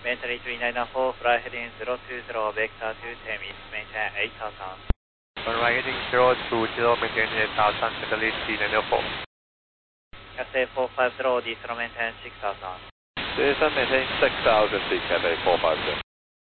Maintain 3994, fly heading 020, vector to Temis, maintain 8000. Runway heading 020, maintain 8000, Italy 3994. Cathay 450, descend maintain 6000. Descend maintain 6000, Cathay 450.